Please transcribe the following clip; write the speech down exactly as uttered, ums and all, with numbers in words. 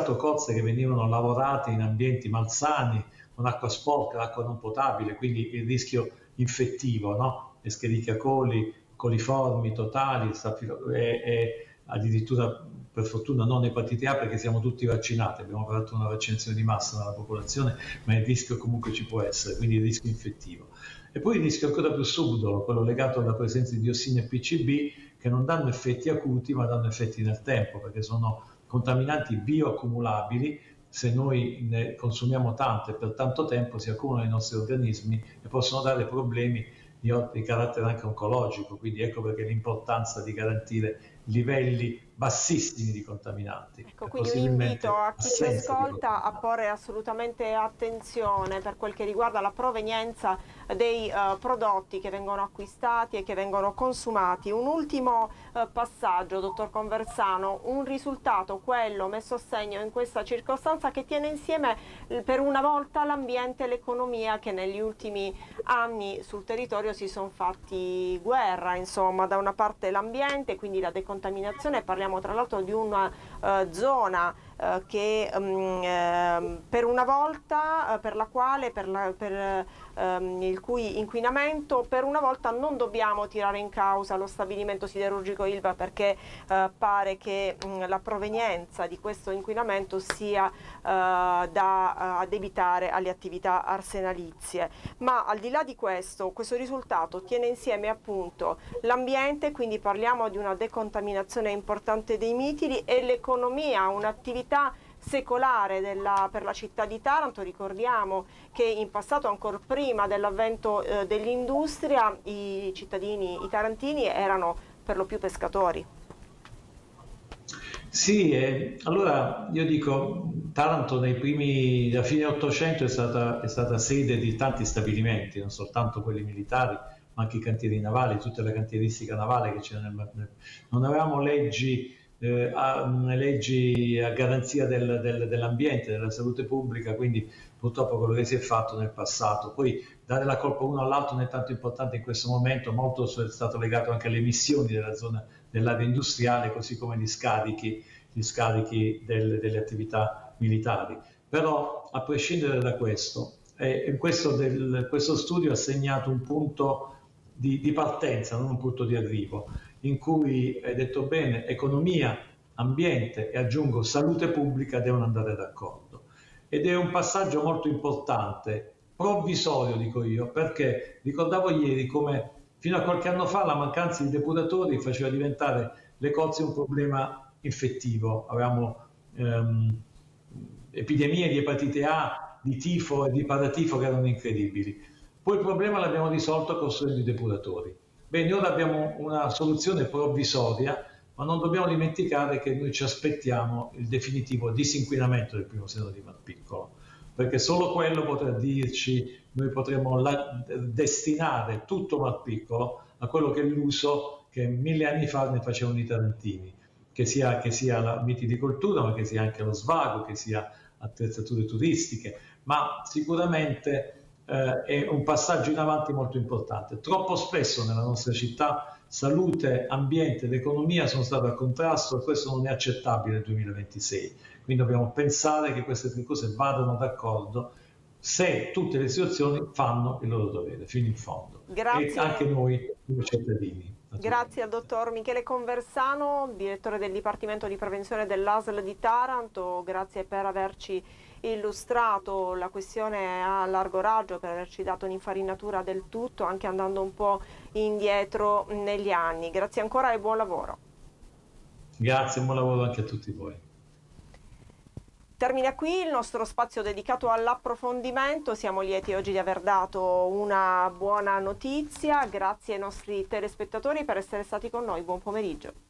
riscaldato cozze che venivano lavorate in ambienti malsani, con acqua sporca, acqua non potabile, quindi il rischio infettivo, no? Escherichia coli, coliformi totali, e, e addirittura per fortuna non epatite A perché siamo tutti vaccinati, abbiamo fatto una vaccinazione di massa nella popolazione, ma il rischio comunque ci può essere, quindi il rischio infettivo. E poi il rischio ancora più subdolo, quello legato alla presenza di diossine e P C B, che non danno effetti acuti ma danno effetti nel tempo, perché sono contaminanti bioaccumulabili. Se noi ne consumiamo tante per tanto tempo si accumulano nei nostri organismi e possono dare problemi di, di carattere anche oncologico, quindi ecco perché l'importanza di garantire livelli bassissimi di contaminanti. Ecco, quindi un invito a chi ci ascolta a porre assolutamente attenzione per quel che riguarda la provenienza dei uh, prodotti che vengono acquistati e che vengono consumati. Un ultimo uh, passaggio, dottor Conversano, un risultato, quello messo a segno in questa circostanza, che tiene insieme per una volta l'ambiente e l'economia, che negli ultimi anni sul territorio si sono fatti guerra, insomma, da una parte l'ambiente, quindi la decontaminazione, parliamo tra l'altro di una uh, zona uh, che um, uh, per una volta, uh, per la quale, per, la, per um, il cui inquinamento, per una volta non dobbiamo tirare in causa lo stabilimento siderurgico Ilva, perché uh, pare che um, la provenienza di questo inquinamento sia uh, da uh, addebitare alle attività arsenalizie. Ma al di là di questo, questo risultato tiene insieme appunto l'ambiente, quindi parliamo di una decontaminazione importante dei mitili, e l'economia, un'attività secolare della, per la città di Taranto. Ricordiamo che in passato, ancora prima dell'avvento eh, dell'industria, i cittadini, i tarantini erano per lo più pescatori. Sì, eh, allora io dico, Taranto nei primi, da fine Ottocento è stata, è stata sede di tanti stabilimenti, non soltanto quelli militari, ma anche i cantieri navali, tutta la cantieristica navale che c'era nel, nel... Non avevamo leggi, eh, a, leggi a garanzia del, del, dell'ambiente, della salute pubblica, quindi purtroppo quello che si è fatto nel passato. Poi dare la colpa uno all'altro non è tanto importante in questo momento, molto è stato legato anche alle emissioni della zona dell'area industriale, così come gli scarichi, gli scarichi del, delle attività militari. Però a prescindere da questo, eh, questo, del, questo studio ha segnato un punto di, di partenza, non un punto di arrivo, in cui, hai detto bene, economia, ambiente e aggiungo salute pubblica devono andare d'accordo. Ed è un passaggio molto importante, provvisorio dico io, perché ricordavo ieri come fino a qualche anno fa la mancanza di depuratori faceva diventare le cozze un problema infettivo. Avevamo ehm, epidemie di epatite A, di tifo e di paratifo che erano incredibili. Poi il problema l'abbiamo risolto costruendo i depuratori. Bene, ora abbiamo una soluzione provvisoria, ma non dobbiamo dimenticare che noi ci aspettiamo il definitivo disinquinamento del primo seno di Marpiccolo, perché solo quello potrà dirci, noi potremo la, destinare tutto Marpiccolo a quello che è l'uso che mille anni fa ne facevano i tarantini, che sia, che sia la vititicoltura, ma che sia anche lo svago, che sia attrezzature turistiche, ma sicuramente eh, è un passaggio in avanti molto importante. Troppo spesso nella nostra città salute, ambiente ed economia sono state a contrasto, e questo non è accettabile nel duemilaventisei. Quindi dobbiamo pensare che queste tre cose vadano d'accordo se tutte le istituzioni fanno il loro dovere fino in fondo. Grazie. E anche noi come cittadini. Grazie al dottor Michele Conversano, direttore del Dipartimento di Prevenzione dell'A S L di Taranto. Grazie per averci illustrato la questione a largo raggio, per averci dato un'infarinatura del tutto, anche andando un po' indietro negli anni. Grazie ancora e buon lavoro. Grazie, buon lavoro anche a tutti voi. Termina qui il nostro spazio dedicato all'approfondimento. Siamo lieti oggi di aver dato una buona notizia. Grazie ai nostri telespettatori per essere stati con noi. Buon pomeriggio.